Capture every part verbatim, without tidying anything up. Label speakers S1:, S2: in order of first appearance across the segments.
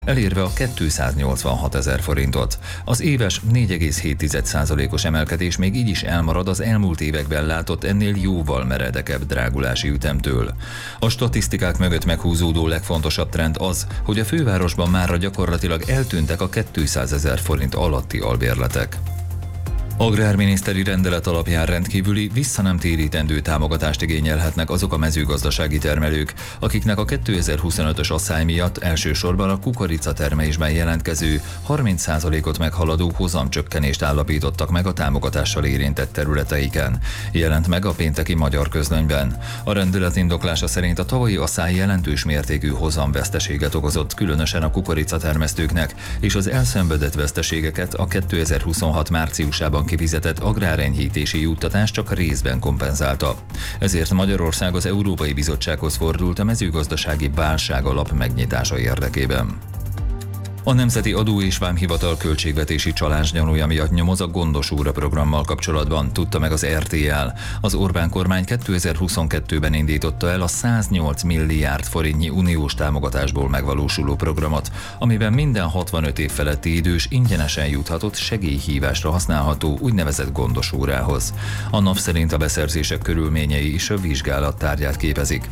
S1: elérve a kétszáznyolcvanhat ezer forintot. Az éves négy egész hét százalékos emelkedés még így is elmarad az elmúlt években látott ennél jóval meredekebb drágulási ütemtől. A statisztikák mögött meghúzódó legfontosabb trend az, hogy a fővárosban mára gyakorlatilag eltűntek a kétszázezer forint alatti albérletek. Agrárminiszteri rendelet alapján rendkívüli, vissza nem térítendő támogatást igényelhetnek azok a mezőgazdasági termelők, akiknek a kétezer-huszonötös asszály miatt elsősorban a kukoricatermelésben jelentkező harminc százalékot meghaladó hozamcsökkenést állapítottak meg a támogatással érintett területeiken, jelent meg a pénteki Magyar Közlönyben. A rendelet indoklása szerint a tavalyi asszály jelentős mértékű hozamveszteséget okozott, különösen a kukoricatermesztőknek, és az elszenvedett veszteségeket a kétezer-huszonhat márciusában kifizetett agrárenyhítési juttatás csak részben kompenzálta. Ezért Magyarország az Európai Bizottsághoz fordult a mezőgazdasági válság alap megnyitása érdekében. A Nemzeti Adó és Vámhivatal költségvetési csalás gyanúja miatt nyomoz a Gondos Óra programmal kapcsolatban, tudta meg az er té el. Az Orbán kormány kétezer-huszonkettőben indította el a száznyolc milliárd forintnyi uniós támogatásból megvalósuló programot, amiben minden hatvanöt év feletti idős ingyenesen juthatott segélyhívásra használható úgynevezett Gondos Órához. A NAV szerint a beszerzések körülményei is a vizsgálat tárgyát képezik.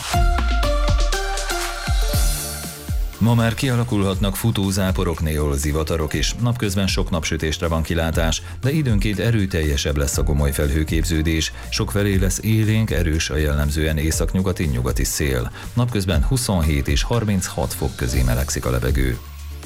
S1: Ma már kialakulhatnak futózáporok, néhol zivatarok is. Napközben sok napsütésre van kilátás, de időnként erőteljesebb lesz a gomoly felhőképződés. Sokfelé lesz élénk, erős a jellemzően északnyugati-nyugati szél. Napközben huszonhét és harminchat fok közé melegszik a levegő.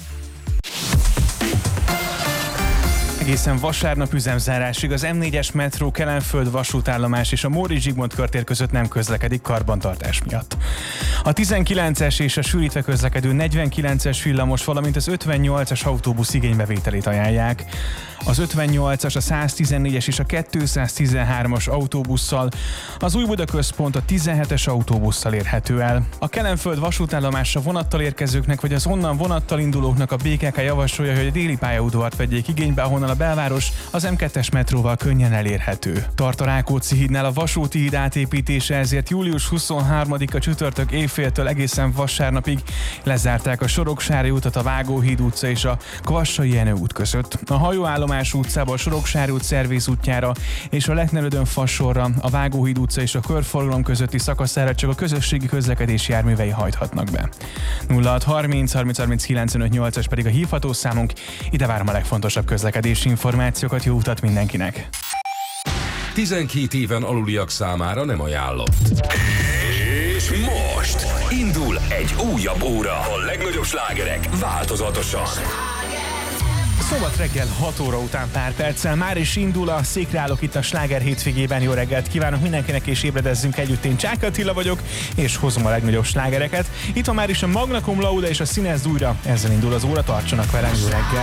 S2: Egészen vasárnap üzemzárásig az em négyes metró Kelenföld vasútállomás és a Móricz Zsigmond körtér között nem közlekedik karbantartás miatt. A tizenkilences és a sűrítve közlekedő negyvenkilences villamos, valamint az ötvennyolcas autóbusz igénybevételét ajánlják. Az ötvennyolcas, a száztizennégyes és a kétszáztizenhármas autóbusszal, az Újbuda központ a tizenhetes autóbusszal érhető el. A Kelenföld vasútállomásra vonattal érkezőknek vagy az onnan vonattal indulóknak a bé ká ká javasolja, hogy a déli pályaudvart vegyék igénybe, ahonnan a belváros az em kettes metróval könnyen elérhető. Tart a Rákóczi hídnál a vasúti híd átépítése, ezért július huszonharmadika csütörtök éjféltől egészen vasárnapig lezárták a Soroksári utat a Vágóhíd utca és a Kvassai Jenő út között. A hajóállomás utcából a Soroksári út Szervész útjára és a Lechnerödön Fassorra, a Vágóhíd utca és a körforgalom közötti szakaszára csak a közösségi közlekedési járművei hajthatnak be. nulla hat harminc harminc harminc kilencvenöt nyolcas pedig a hívható számunk, ide várom a legfontosabb közlekedési információkat, jó utat mindenkinek!
S3: tizenkét éven aluliak számára nem ajánlott. És most indul egy újabb óra. A legnagyobb slágerek változatosan.
S2: Szombat reggel hat óra után pár perccel már is indul a Székre állok itt a Sláger hétvégében. Jó reggelt kívánok mindenkinek, és ébredezzünk együtt. Én Csák Attila vagyok, és hozom a legnagyobb slágereket. Itt van már is a Magna Cum Laude és a Színezd újra. Ezzel indul az óra, tartsanak velem, jó reggel!